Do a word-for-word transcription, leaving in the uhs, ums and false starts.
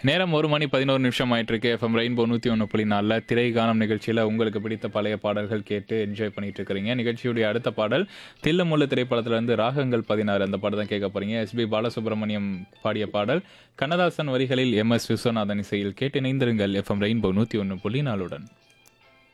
நேரம் ஒரு மணி பதினொன்று நிமிஷம் ஆயிட்டிருக்கு. எஃப்எம் ரெயின்போ நூற்றி ஒன்று புள்ளி நாலில் திரை காணும் நிகழ்ச்சியில உங்களுக்கு பிடித்த பழைய பாடல்கள் கேட்டு என்ஜாய் பண்ணிட்டு இருக்கிறீங்க. நிகழ்ச்சியுடைய அடுத்த பாடல் தில்லுமுல்லு திரைப்படத்திலிருந்து ராகங்கள் பதினாறு அந்த பாடல் தான் கேட்க போறீங்க. எஸ்பி பாலசுப்ரமணியம் பாடிய பாடல். கண்ணதாசன் வரிகளில் எம் எஸ் விஸ்வநாதன் இசையில் கேட்டு இணைந்திருங்கள் எஃப்எம் ரெயின்போ நூற்றி ஒன்று புள்ளி நாலுடன்.